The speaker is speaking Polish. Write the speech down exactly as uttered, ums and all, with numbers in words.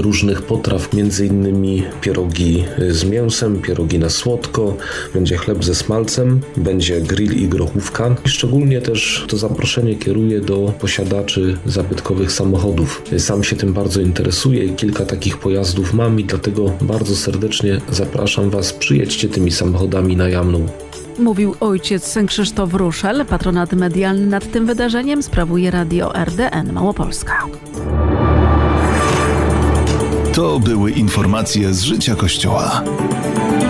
różnych potraw, między innymi pierogi z mięsem, pierogi na słodko, będzie chleb ze smalcem, będzie grill i grochówka. I szczególnie też to zaproszenie kieruję do posiadaczy zabytkowych samochodów. Sam się tym bardzo interesuję i kilka takich pojazdów mam i dlatego bardzo serdecznie zapraszam Was, przyjedźcie tymi samochodami na Jamną. Mówił ojciec Krzysztof Ruszel. Patronat medialny nad tym wydarzeniem sprawuje Radio R D N Małopolska. To były informacje z życia Kościoła.